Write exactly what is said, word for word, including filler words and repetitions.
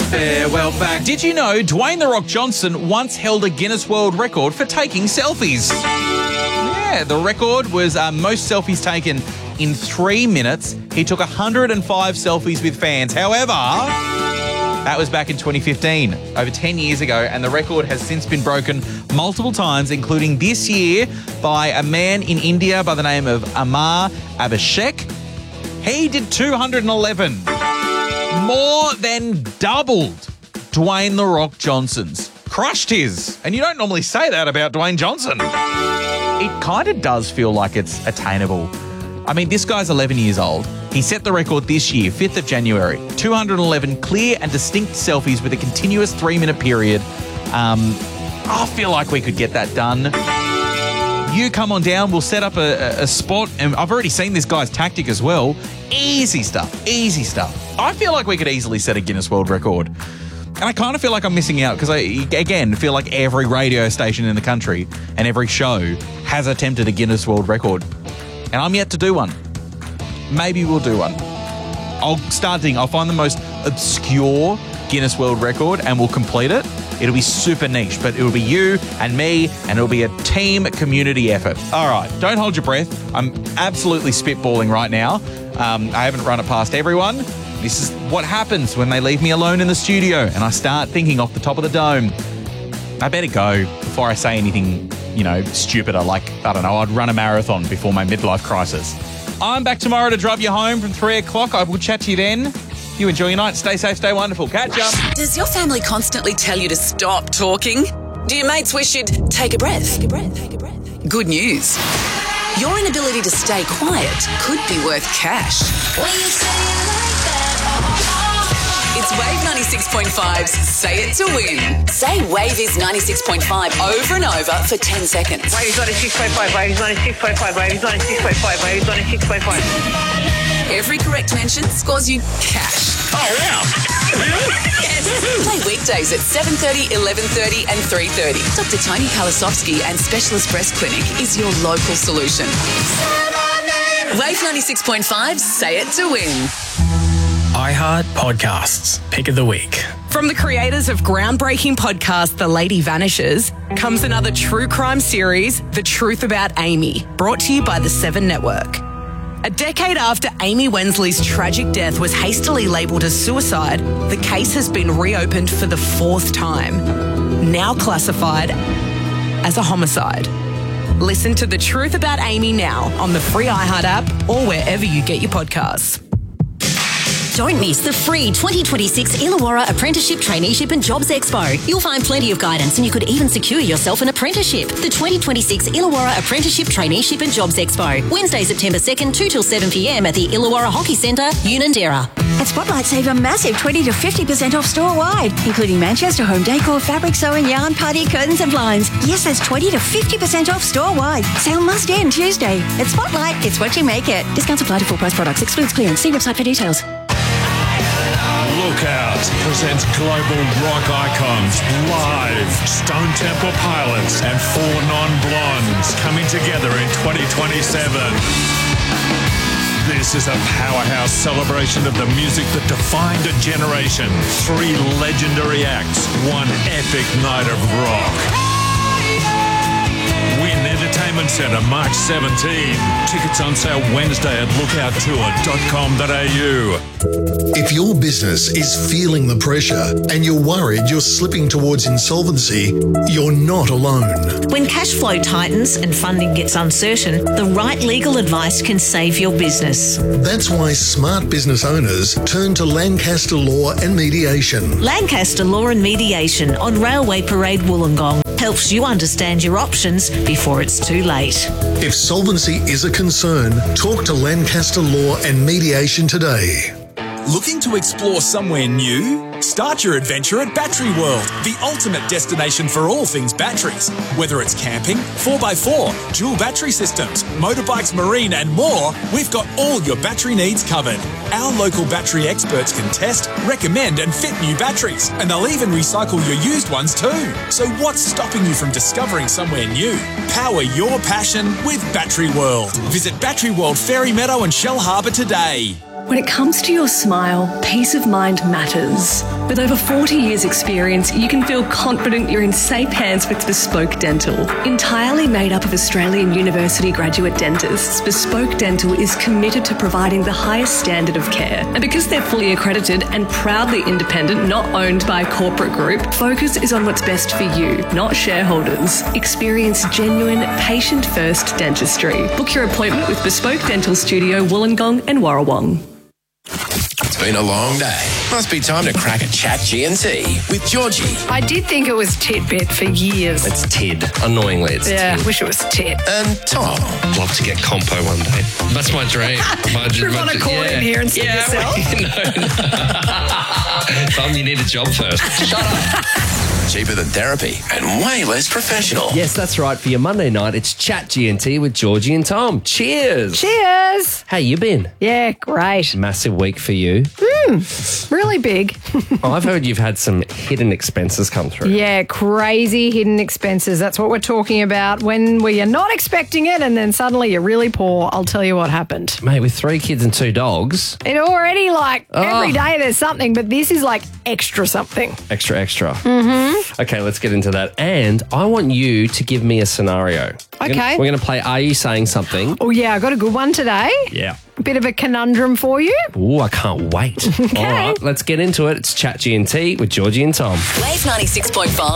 farewell fact. Did you know Dwayne "The Rock" Johnson once held a Guinness World Record for taking selfies? Yeah, the record was uh, most selfies taken in three minutes. He took one hundred five selfies with fans. However, that was back in twenty fifteen, over ten years ago, and the record has since been broken multiple times, including this year by a man in India by the name of Amar Abhishek. He did two hundred eleven, more than doubled Dwayne "The Rock" Johnson's. Crushed his. And you don't normally say that about Dwayne Johnson. It kind of does feel like it's attainable. I mean, this guy's eleven years old. He set the record this year, fifth of January. two hundred eleven clear and distinct selfies with a continuous three-minute period. Um, I feel like we could get that done. You come on down, we'll set up a, a, a spot, and I've already seen this guy's tactic as well. Easy stuff, easy stuff. I feel like we could easily set a Guinness World Record. And I kind of feel like I'm missing out because I, again, feel like every radio station in the country and every show has attempted a Guinness World Record. And I'm yet to do one. Maybe we'll do one. I'll start thinking, I'll find the most obscure Guinness World Record and we'll complete it. It'll be super niche, but it'll be you and me, and it'll be a team community effort. All right, don't hold your breath. I'm absolutely spitballing right now. Um, I haven't run it past everyone. This is what happens when they leave me alone in the studio and I start thinking off the top of the dome. I better go before I say anything, you know, stupider, like, I don't know, I'd run a marathon before my midlife crisis. I'm back tomorrow to drive you home from three o'clock. I will chat to you then. You enjoy your night. Stay safe, stay wonderful. Catch up. Does your family constantly tell you to stop talking? Do your mates wish you'd take a breath? Take a breath. Take a breath. Good news. Your inability to stay quiet could be worth cash. When you say it like that. It's Wave ninety-six point five's Say It to Win. Say Wave is ninety-six point five over and over for ten seconds. Wave is ninety-six point five, Wave is ninety-six point five, Wave is ninety-six point five, Wave is ninety-six point five. Every correct mention scores you cash. Oh, wow. Yes. Play weekdays at seven thirty, eleven thirty and three thirty. Doctor Tony Kalasovsky and Specialist Breast Clinic is your local solution. Wave ninety-six point five, Say It to Win. iHeart Podcasts, Pick of the Week. From the creators of groundbreaking podcast The Lady Vanishes comes another true crime series, The Truth About Amy, brought to you by the Seven Network. A decade after Amy Wensley's tragic death was hastily labelled as suicide, the case has been reopened for the fourth time, now classified as a homicide. Listen to The Truth About Amy now on the free iHeart app or wherever you get your podcasts. Don't miss the free twenty twenty-six Illawarra Apprenticeship, Traineeship and Jobs Expo. You'll find plenty of guidance and you could even secure yourself an apprenticeship. The twenty twenty-six Illawarra Apprenticeship, Traineeship and Jobs Expo. Wednesday, September second, two till seven p.m. at the Illawarra Hockey Centre, Unanderra. At Spotlight, save a massive twenty to fifty percent off store-wide, including Manchester home decor, fabric sewing, yarn, party, curtains and blinds. Yes, that's twenty to fifty percent off store-wide. Sale must end Tuesday. At Spotlight, it's what you make it. Discounts apply to full price products. Excludes clearance. See website for details. Lookout presents global rock icons live. Stone Temple Pilots and Four Non-Blondes coming together in twenty twenty-seven. This is a powerhouse celebration of the music that defined a generation. Three legendary acts, one epic night of rock. Win Entertainment Centre, March seventeenth. Tickets on sale Wednesday at lookout tour dot com dot a u. If your business is feeling the pressure and you're worried you're slipping towards insolvency, you're not alone. When cash flow tightens and funding gets uncertain, the right legal advice can save your business. That's why smart business owners turn to Lancaster Law and Mediation. Lancaster Law and Mediation on Railway Parade, Wollongong helps you understand your options before it's too late. If solvency is a concern, talk to Lancaster Law and Mediation today. Looking to explore somewhere new? Start your adventure at Battery World, the ultimate destination for all things batteries. Whether it's camping, four by four, dual battery systems, motorbikes, marine and more, we've got all your battery needs covered. Our local battery experts can test, recommend and fit new batteries, and they'll even recycle your used ones too. So what's stopping you from discovering somewhere new? Power your passion with Battery World. Visit Battery World Fairy Meadow and Shell Harbour today. When it comes to your smile, peace of mind matters. With over forty years experience, you can feel confident you're in safe hands with Bespoke Dental. Entirely made up of Australian university graduate dentists, Bespoke Dental is committed to providing the highest standard of care. And because they're fully accredited and proudly independent, not owned by a corporate group, focus is on what's best for you, not shareholders. Experience genuine, patient-first dentistry. Book your appointment with Bespoke Dental Studio, Wollongong and Warrawong. It's been a long day. Must be time to crack a chat G and T with Georgie. I did think it was Titbit for years. It's Tid. Annoyingly, it's Yeah, Tid. wish it was Tit. And Tom. Love to get compo one day. That's my dream. My, Do you want to call yeah. in here and see yeah, yourself? Tom, you need a job first. Shut up. Cheaper than therapy and way less professional. Yes, that's right. For your Monday night, it's Chat G and T with Georgie and Tom. Cheers. Cheers. How you been? Yeah, great. Massive week for you. Mm, really big. I've heard you've had some hidden expenses come through. Yeah, crazy hidden expenses. That's what we're talking about. When we are not expecting it and then suddenly you're really poor, I'll tell you what happened. Mate, with three kids and two dogs. It already, like, Oh. every day there's something, but this is like extra something. Extra, extra. Mm-hmm. Okay, let's get into that. And I want you to give me a scenario. We're Okay. gonna- We're going to play Are You Saying Something? Oh, yeah, I got a good one today. Yeah. A bit of a conundrum for you. Ooh, I can't wait. Okay. All right, let's get into it. It's Chat G and T with Georgie and Tom. Wave ninety-six point five.